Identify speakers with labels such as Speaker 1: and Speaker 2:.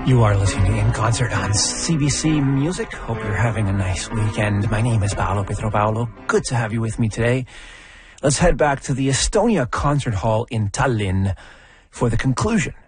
Speaker 1: You are listening to In Concert on CBC Music. Hope you're having a nice weekend. My name is Paolo Petropaolo. Good to have you with me today. Let's head back to the Estonia Concert Hall in Tallinn for the conclusion